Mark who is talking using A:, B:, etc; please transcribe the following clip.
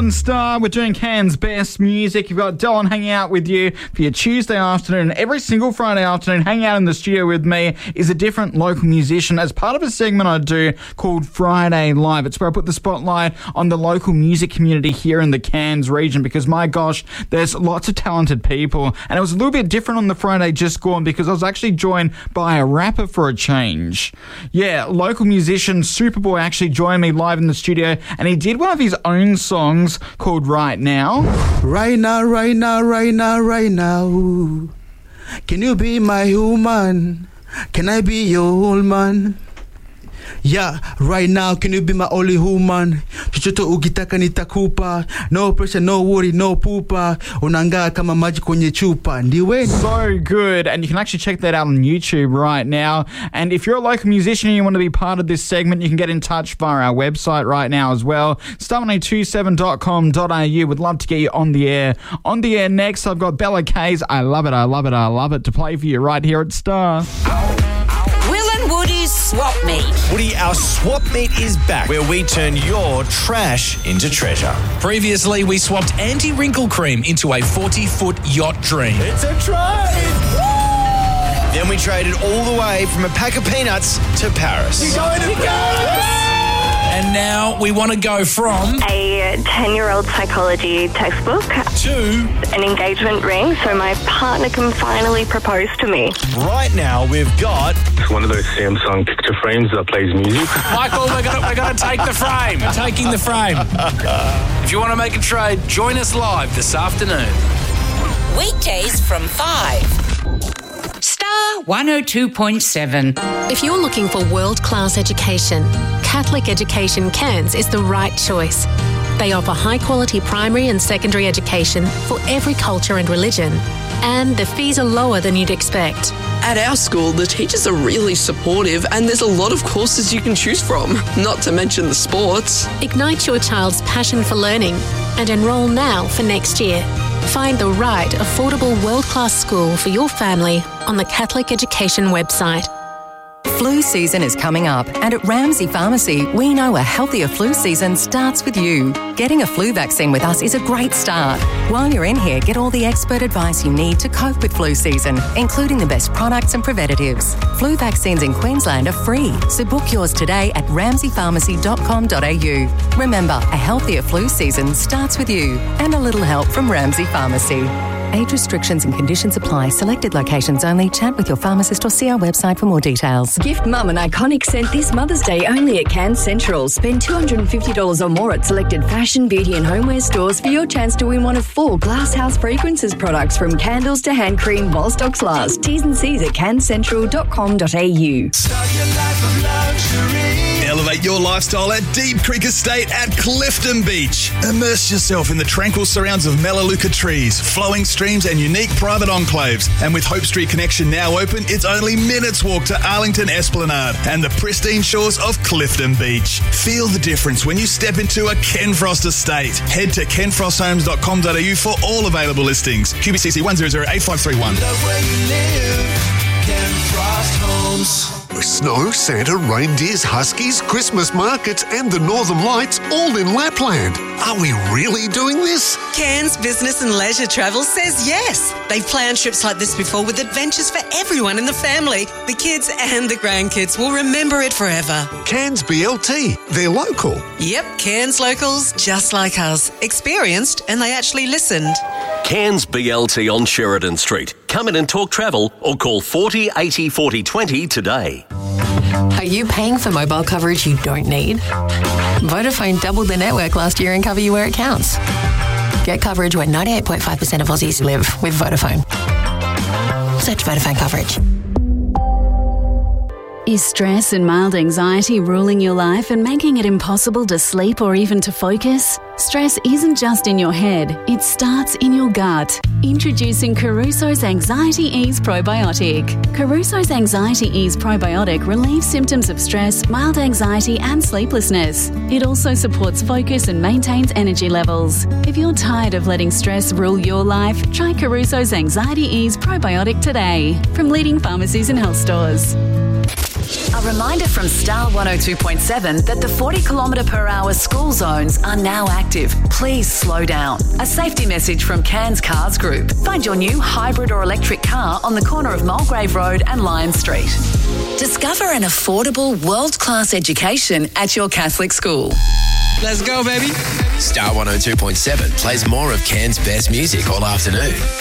A: on Star. We're doing Cairns' best music. You've got Dylan hanging out with you for your Tuesday afternoon. Every single Friday afternoon, hanging out in the studio with me is a different local musician as part of a segment I do called Friday Live. It's where I put the spotlight on the local music community here in the Cairns region because, my gosh, there's lots of talented people. And it was a little bit different on the Friday just gone because I was actually joined by a rapper for a change. Yeah, local musician Superboy actually joined me live in the studio and he did one of his own songs called Right Now.
B: Right now, right now, right now, right now. Can you be my human? Can I be your whole man? Yeah, right now, can you be my only human? Chochote ukitaka nitakupa. No pressure, no worry, no pupa. Unangaa kama maji kwenye chupa. Ndiwe.
A: So good. And you can actually check that out on YouTube right now. And if you're a local musician and you want to be part of this segment, you can get in touch via our website right now as well. star1827.com.au. Would love to get you on the air. On the air next, I've got Bella K's I Love It, I Love It, I Love It to play for you right here at Star.
C: Will and Woody's Swap Meet.
D: Woody, our Swap Meet is back, where we turn your trash into treasure.
E: Previously, we swapped anti-wrinkle cream into a 40-foot yacht dream.
D: It's a trade! Then we traded all the way from a pack of peanuts to Paris.
E: You're going to Paris! And now we want to go from
F: a 10-year-old psychology textbook
E: to
F: an engagement ring so my partner can finally propose to me.
D: Right now we've got
G: one of those Samsung picture frames that plays music.
E: Michael, we're gonna take the frame. We're taking the frame. If you want to make a trade, join us live this afternoon.
C: Weekdays from 5. Star 102.7.
H: If you're looking for world-class education, Catholic Education Cairns is the right choice. They offer high-quality primary and secondary education for every culture and religion, and the fees are lower than you'd expect.
I: At our school, the teachers are really supportive and there's a lot of courses you can choose from, not to mention the sports.
H: Ignite your child's passion for learning and enrol now for next year. Find the right, affordable, world-class school for your family on the Catholic Education website.
J: Flu season is coming up, and at Ramsay Pharmacy, we know a healthier flu season starts with you. Getting a flu vaccine with us is a great start. While you're in here, get all the expert advice you need to cope with flu season, including the best products and preventatives. Flu vaccines in Queensland are free, so book yours today at ramsaypharmacy.com.au. Remember, a healthier flu season starts with you, and a little help from Ramsay Pharmacy. Age restrictions and conditions apply. Selected locations only. Chat with your pharmacist or see our website for more details.
K: Gift Mum an iconic scent this Mother's Day only at Cairns Central. Spend $250 or more at selected fashion, beauty and homeware stores for your chance to win one of 4 Glasshouse Fragrances products from candles to hand cream while stocks last. T's and C's at cairnscentral.com.au.
L: Start your life of luxury. Elevate your lifestyle at Deep Creek Estate at Clifton Beach. Immerse yourself in the tranquil surrounds of Melaleuca trees, flowing streams and unique private enclaves. And with Hope Street Connection now open, it's only minutes walk to Arlington Esplanade and the pristine shores of Clifton Beach. Feel the difference when you step into a Ken Frost estate. Head to kenfrosthomes.com.au for all available listings. QBCC 1008531. Love where you live. Ken Frost Homes.
M: Snow, Santa, reindeers, huskies, Christmas markets and the Northern Lights all in Lapland. Are we really doing this?
N: Cairns Business and Leisure Travel says yes. They've planned trips like this before with adventures for everyone in the family. The kids and the grandkids will remember it forever.
M: Cairns BLT. They're local.
N: Yep, Cairns locals just like us. Experienced and they actually listened.
O: Cairns BLT on Sheridan Street. Come in and talk travel or call 40 80 40 20 today.
P: Are you paying for mobile coverage you don't need? Vodafone doubled their network last year and cover you where it counts. Get coverage where 98.5% of Aussies live with Vodafone. Search Vodafone coverage.
Q: Is stress and mild anxiety ruling your life and making it impossible to sleep or even to focus? Stress isn't just in your head, it starts in your gut. Introducing Caruso's Anxiety Ease Probiotic. Caruso's Anxiety Ease Probiotic relieves symptoms of stress, mild anxiety and sleeplessness. It also supports focus and maintains energy levels. If you're tired of letting stress rule your life, try Caruso's Anxiety Ease Probiotic today from leading pharmacies and health stores.
C: A
R: A reminder from Star 102.7 that the 40km/h school zones are now active. Please slow down. A safety message from Cairns Cars Group. Find your new hybrid or electric car on the corner of Mulgrave Road and Lion Street. Discover an affordable, world-class education at your Catholic school.
S: Let's go, baby. Star 102.7 plays more of Cairns' best music all afternoon.